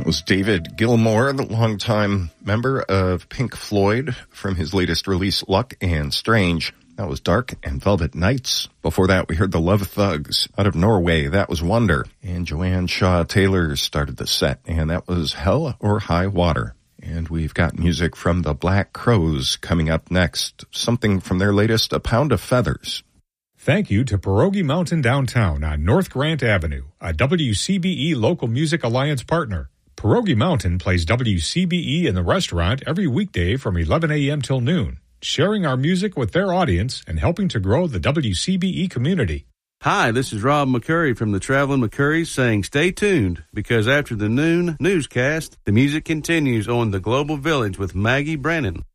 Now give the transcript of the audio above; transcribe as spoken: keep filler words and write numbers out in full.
That was David Gilmour, the longtime member of Pink Floyd, from his latest release, Luck and Strange. That was Dark and Velvet Nights. Before that, we heard the Love Thugs out of Norway. That was Wonder. And Joanne Shaw Taylor started the set, and that was Hell or High Water. And we've got music from the Black Crowes coming up next. Something from their latest, A Pound of Feathers. Thank you to Pierogi Mountain Downtown on North Grant Avenue, a W C B E Local Music Alliance partner. Pierogi Mountain plays W C B E in the restaurant every weekday from eleven a.m. till noon, sharing our music with their audience and helping to grow the W C B E community. Hi, this is Rob McCurry from the Traveling McCurrys saying stay tuned, because after the noon newscast, the music continues on The Global Village with Maggie Brennan.